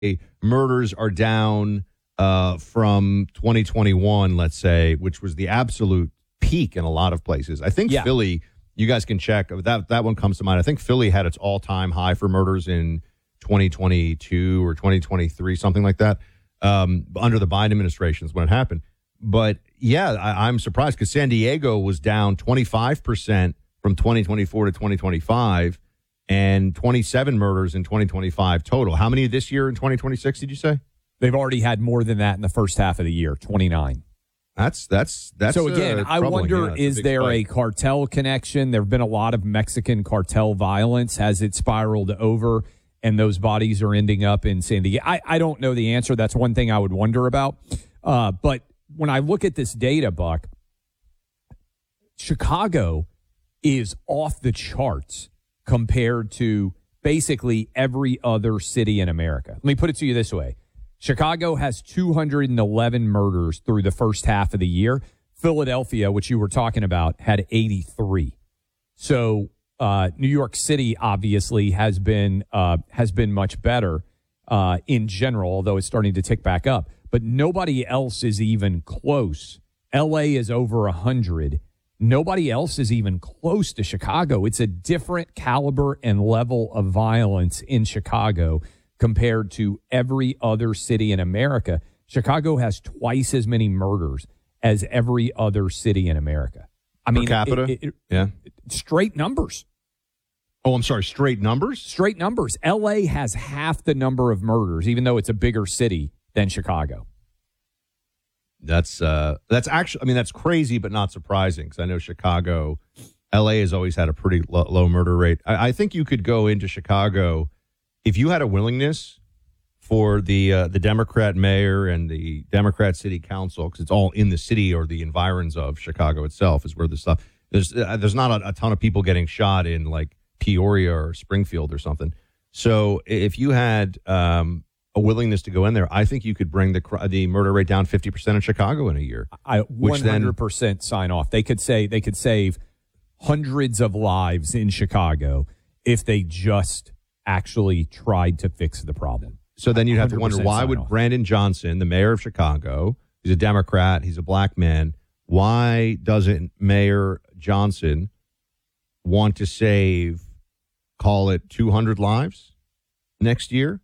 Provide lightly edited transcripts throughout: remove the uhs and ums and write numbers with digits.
murders are down from 2021, let's say, which was the absolute peak in a lot of places. I think Philly, you guys can check. That one comes to mind. I think Philly had its all-time high for murders in 2022 or 2023, something like that, under the Biden administration is when it happened. But, yeah, I'm surprised because San Diego was down 25% from 2024 to 2025 and 27 murders in 2025 total. How many this year in 2026 did you say? They've already had more than that in the first half of the year, 29. That's so again, I wonder, is there spike. a cartel connection? There have been a lot of Mexican cartel violence. Has it spiraled over and those bodies are ending up in San Diego? I don't know the answer. That's one thing I would wonder about. But when I look at this data, Buck, Chicago is off the charts compared to basically every other city in America. Let me put it to you this way. Chicago has 211 murders through the first half of the year. Philadelphia, which you were talking about, had 83. So New York City obviously has been much better in general, although it's starting to tick back up. But nobody else is even close. L.A. is over 100. Nobody else is even close to Chicago. It's a different caliber and level of violence in Chicago compared to every other city in America. Chicago has twice as many murders as every other city in America. I mean, per capita? Straight numbers. Oh, I'm sorry, straight numbers? Straight numbers. L.A. has half the number of murders, even though it's a bigger city than Chicago. That's actually, I mean, that's crazy, but not surprising because I know Chicago, L.A. has always had a pretty low murder rate. I think you could go into Chicago if you had a willingness for the Democrat mayor and the Democrat city council, because it's all in the city or the environs of Chicago itself is where the stuff, there's not a ton of people getting shot in like Peoria or Springfield or something. So if you had a willingness to go in there, I think you could bring the murder rate down 50% in Chicago in a year. I 100% sign off. They could save hundreds of lives in Chicago if they just actually tried to fix the problem. So then you'd have to wonder, why would Brandon Johnson, the mayor of Chicago, he's a Democrat, he's a black man, why doesn't Mayor Johnson want to save, call it 200 lives next year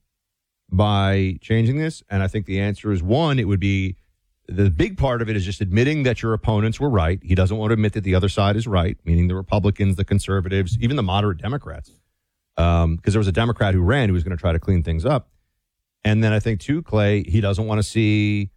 by changing this? And I think the answer is, one, it would be, the big part of it is just admitting that your opponents were right. He doesn't want to admit that the other side is right, meaning the Republicans, the conservatives, even the moderate Democrats. Because there was a Democrat who ran who was going to try to clean things up. And then I think, too, Clay, he doesn't want to see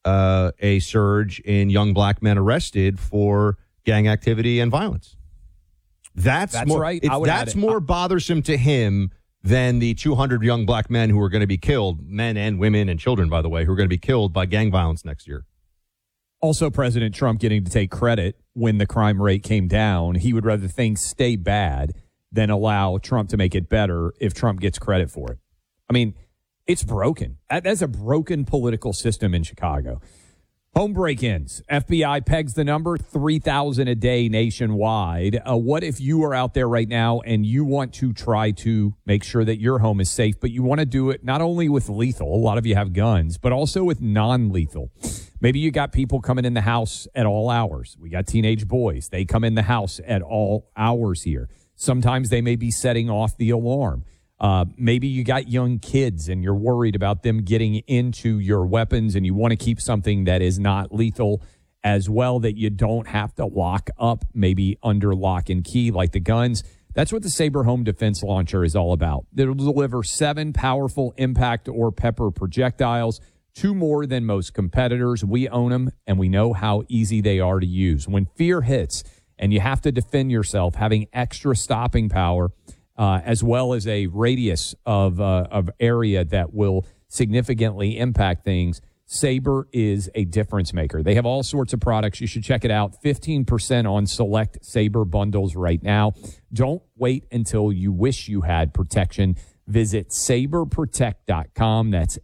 a surge in young black men arrested for gang activity and violence. That's more, right. That's more bothersome to him than the 200 young black men who are going to be killed, men and women and children, by the way, who are going to be killed by gang violence next year. Also, President Trump getting to take credit when the crime rate came down. He would rather things stay bad than allow Trump to make it better if Trump gets credit for it. I mean, it's broken. That's a broken political system in Chicago. Home break-ins. FBI pegs the number 3,000 a day nationwide. What if you are out there right now and you want to try to make sure that your home is safe, but you want to do it not only with lethal, a lot of you have guns, but also with non-lethal. Maybe you got people coming in the house at all hours. We got teenage boys. They come in the house at all hours here. Sometimes they may be setting off the alarm. Maybe you got young kids and you're worried about them getting into your weapons and you want to keep something that is not lethal as well, that you don't have to lock up, maybe under lock and key like the guns. That's what the Sabre Home Defense Launcher is all about. It'll deliver 7 powerful impact or pepper projectiles, 2 more than most competitors. We own them and we know how easy they are to use. When fear hits and you have to defend yourself, having extra stopping power as well as a radius of area that will significantly impact things, Sabre is a difference maker. They have all sorts of products. You should check it out. 15% on select Sabre bundles right now. Don't wait until you wish you had protection. Visit saberprotect.com. That's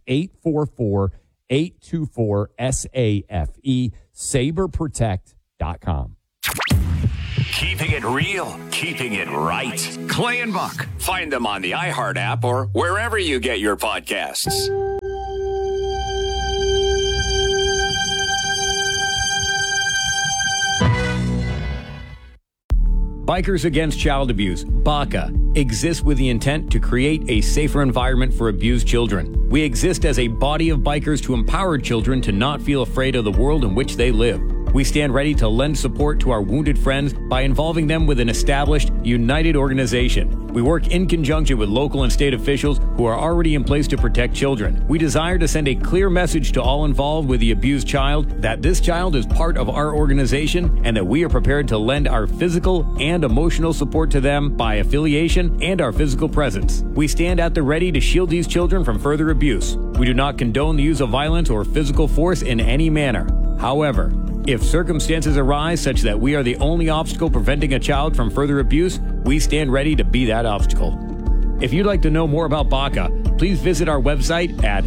844-824-SAFE. Saberprotect.com. Keeping it real, keeping it right. Clay and Buck. Find them on the iHeart app or wherever you get your podcasts. Bikers Against Child Abuse, BACA, exists with the intent to create a safer environment for abused children. We exist as a body of bikers to empower children to not feel afraid of the world in which they live. We stand ready to lend support to our wounded friends by involving them with an established, united organization. We work in conjunction with local and state officials who are already in place to protect children. We desire to send a clear message to all involved with the abused child that this child is part of our organization and that we are prepared to lend our physical and emotional support to them by affiliation and our physical presence. We stand at the ready to shield these children from further abuse. We do not condone the use of violence or physical force in any manner. However, if circumstances arise such that we are the only obstacle preventing a child from further abuse, we stand ready to be that obstacle. If you'd like to know more about BACA, please visit our website at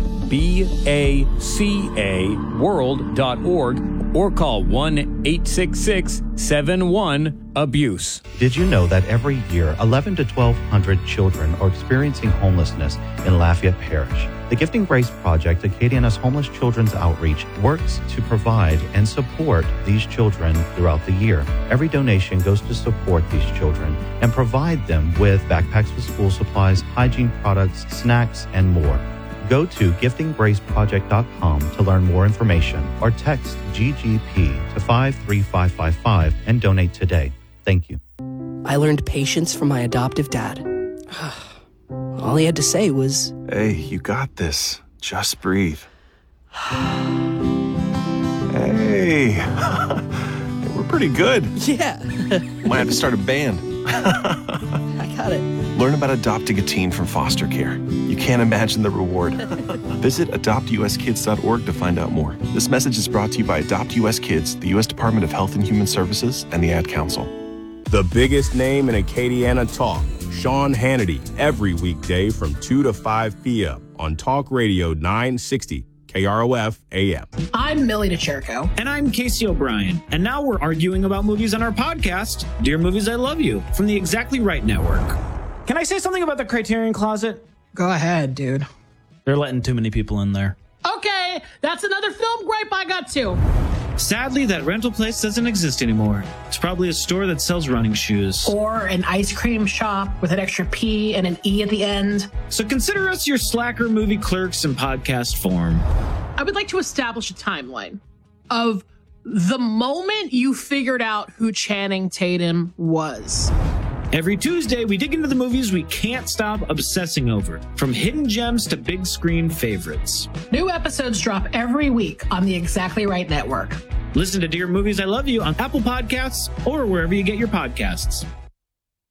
bacaworld.org or call 1-866-71-ABUSE. Did you know that every year 11 to 1,200 children are experiencing homelessness in Lafayette Parish? The Gifting Grace Project, Acadiana's Homeless Children's Outreach, works to provide and support these children throughout the year. Every donation goes to support these children and provide them with backpacks with school supplies, hygiene products, snacks, and more. Go to giftinggraceproject.com to learn more information or text GGP to 53555 and donate today. Thank you. I learned patience from my adoptive dad. All he had to say was, "Hey, you got this. Just breathe." Hey, we're pretty good. yeah, Might have to start a band. I got it. Learn about adopting a teen from foster care. You can't imagine the reward. Visit adoptuskids.org to find out more. This message is brought to you by Adopt US Kids, the U.S. Department of Health and Human Services, and the Ad Council. The biggest name in Acadiana talk, Sean Hannity, every weekday from 2 to 5 p.m. on Talk Radio 960 KROF AM. I'm Millie DeCherco. And I'm Casey O'Brien. And now we're arguing about movies on our podcast, Dear Movies I Love You, from the Exactly Right Network. Can I say something about the Criterion Closet? Go ahead, dude. They're letting too many people in there. Okay, that's another film gripe I got too. Sadly, that rental place doesn't exist anymore. It's probably a store that sells running shoes. Or an ice cream shop with an extra P and an E at the end. So consider us your slacker movie clerks in podcast form. I would like to establish a timeline of the moment you figured out who Channing Tatum was. Every Tuesday, we dig into the movies we can't stop obsessing over, from hidden gems to big screen favorites. New episodes drop every week on the Exactly Right Network. Listen to Dear Movies I Love You on Apple Podcasts or wherever you get your podcasts.